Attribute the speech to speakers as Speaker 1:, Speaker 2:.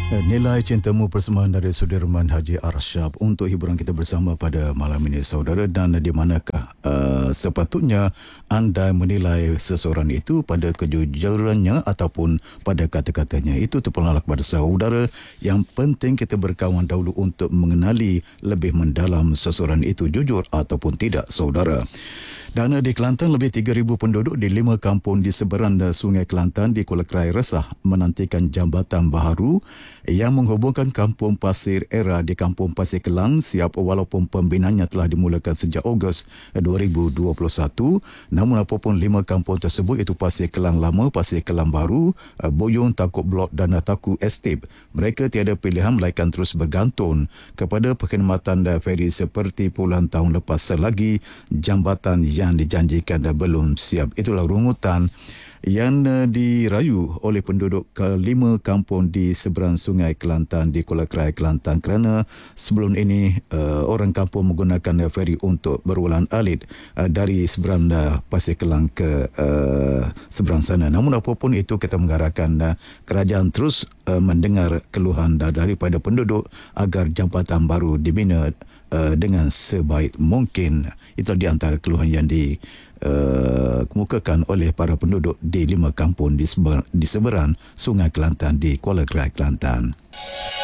Speaker 1: Nilai cintamu persembahan dari Sudirman Haji Arsyad untuk hiburan kita bersama pada malam ini, saudara. Dan di manakah sepatutnya anda menilai seseorang itu pada kejujurannya ataupun pada kata-katanya? Itu terpulang kepada saudara. Yang penting kita berkawan dahulu untuk mengenali lebih mendalam seseorang itu jujur ataupun tidak, saudara. Dan di Kelantan, lebih 3,000 penduduk di 5 kampung di seberang Sungai Kelantan di Kuala Krai resah menantikan jambatan baharu yang menghubungkan Kampung Pasir Era di Kampung Pasir Kelang siap walaupun pembinaannya telah dimulakan sejak Ogos 2021. Namun apapun 5 kampung tersebut, itu Pasir Kelang Lama, Pasir Kelang Baru, Boyong, Takuk Blok dan Takuk Estate, mereka tiada pilihan melainkan terus bergantung kepada perkhidmatan feri seperti puluhan tahun lepas selagi jambatan yang dijanjikan belum siap. Itulah rungutan yang dirayu oleh penduduk ke-5 kampung di seberang Sungai Kelantan di Kuala Krai, Kelantan, kerana sebelum ini orang kampung menggunakan feri untuk berulang alik dari seberang Pasir Kelang ke seberang sana. Namun apapun itu, kita mengharapkan kerajaan terus mendengar keluhan daripada penduduk agar jambatan baru dibina dengan sebaik mungkin. Itu di antara keluhan yang dikemukakan oleh para penduduk di 5 kampung di seberang Sungai Kelantan di Kuala Krai, Kelantan.